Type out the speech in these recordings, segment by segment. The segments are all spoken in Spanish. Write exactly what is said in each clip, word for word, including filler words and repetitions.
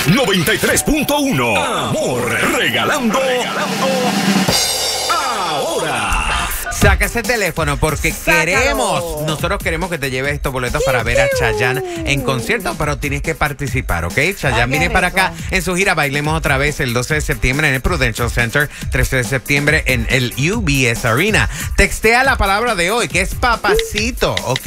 noventa y tres punto uno. Amor, regalando. regalando ahora. Saca ese teléfono porque Sácalo. queremos, nosotros queremos que te lleves estos boletos para ver a Chayanne en concierto, pero tienes que participar, ¿ok? Chayanne Ay, viene qué para rico. acá en su gira Bailemos Otra Vez el doce de septiembre en el Prudential Center, trece de septiembre en el U B S Arena. Textea la palabra de hoy, que es papacito, ¿ok?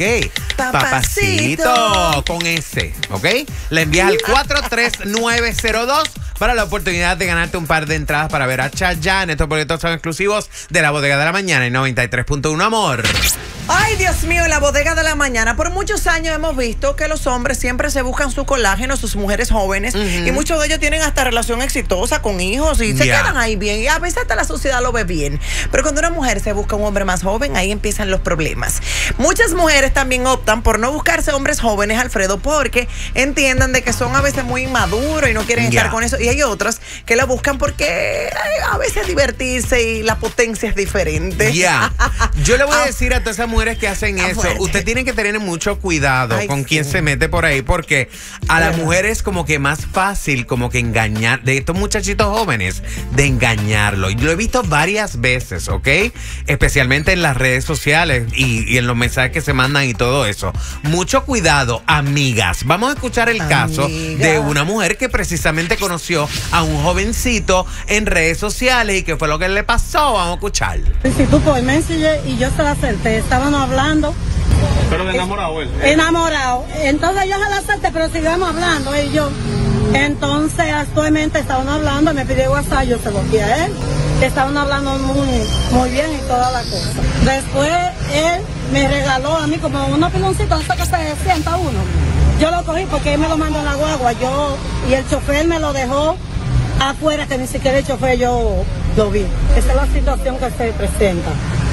Papacito. Con S, ¿ok? Le envías al cuatro tres nueve cero dos para la oportunidad de ganarte un par de entradas para ver a Chayanne. Estos boletos son exclusivos de la Bodega de la Mañana en noventa y tres punto uno, amor. Ay, Dios mío, en la Bodega de la Mañana. Por muchos años hemos visto que los hombres siempre se buscan su colágeno, sus mujeres jóvenes, uh-huh. y muchos de ellos tienen hasta relación exitosa con hijos y se Yeah. quedan ahí bien. Y a veces hasta la sociedad lo ve bien. Pero cuando una mujer se busca un hombre más joven, ahí empiezan los problemas. Muchas mujeres también optan por no buscarse hombres jóvenes, Alfredo, porque entiendan de que son a veces muy inmaduros y no quieren Yeah. estar con eso. Y hay otras que lo buscan porque ay, a veces divertirse y la potencia es diferente. Ya. Yo le voy a Ah. decir a todas esas mujeres que hacen Ah, eso, fuerte. usted tiene que tener mucho cuidado Ay, con sí. quién se mete por ahí, porque a la mujer es como que más fácil como que engañar, de estos muchachitos jóvenes, de engañarlo. Y lo he visto varias veces, ¿ok? Especialmente en las redes sociales y, y en los mensajes que se mandan y todo eso. Mucho cuidado, amigas. Vamos a escuchar el caso Amiga. de una mujer que precisamente conoció a un jovencito en redes sociales y qué fue lo que le pasó. Vamos a escuchar. Si tú por Messenger y yo se la acerté, estábamos hablando. Pero de enamorado él. Enamorado. Entonces yo se la acerté, pero sigamos hablando, él y yo. Entonces actualmente estaban hablando, me pidió WhatsApp, yo se lo di a él. Estaban hablando muy, muy bien y toda la cosa. Después él me regaló a mí como unos piloncitos, eso que se sienta uno. Yo lo cogí porque él me lo mandó en la guagua, yo, y el chofer me lo dejó afuera, que ni siquiera el chofer yo lo vi. Esa es la situación que se presenta.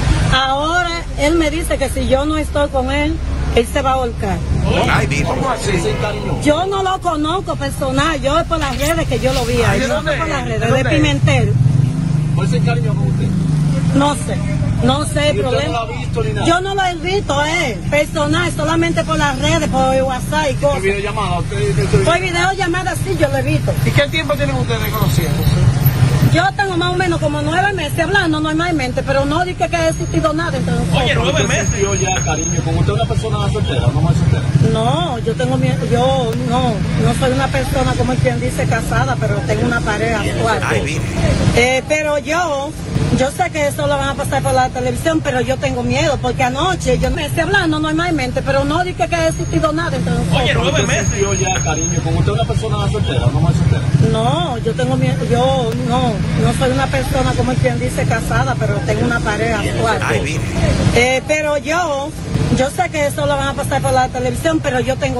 Ahora él me dice que si yo no estoy con él, él se va a ahorcar. Ay, dime. ¿Cómo así? Sin cariño. Yo no lo conozco personal, yo es por las redes que yo lo vi ahí. ¿De Yo dónde no por es? las ¿De redes, dónde de es? Pimentel. ¿Por sin cariño con usted? No sé, no sé el ¿Y usted no problema. lo ha visto ni nada? Yo no lo he visto a él, personal, solamente por las redes, por WhatsApp y ¿Por cosas. videollamada? ¿Usted, usted- Por videollamada sí, yo lo he visto. ¿Y qué tiempo tienen ustedes conociéndose? Yo tengo más o menos como nueve meses hablando normalmente, pero no dije que ha existido nada entre nosotros. Oye, nueve meses. Yo ya cariño, ¿con usted es una persona soltera, no más soltera? No, yo tengo mi, yo no, no soy una persona como quien dice casada, pero tengo una pareja actual. Ay, dime. Eh, pero yo, yo sé que eso lo van a pasar por la televisión, pero yo tengo miedo, porque anoche yo me estoy hablando normalmente, pero no dije que ha existido nada entre nosotros. Oye, nueve meses. Yo ya cariño, ¿con usted es una persona soltera, no más soltera? No, yo tengo miedo, yo no, no soy una persona como quien dice casada, pero tengo una pareja actual. Ay, dime. Eh, pero yo, yo sé que eso lo van a pasar por la televisión, pero yo tengo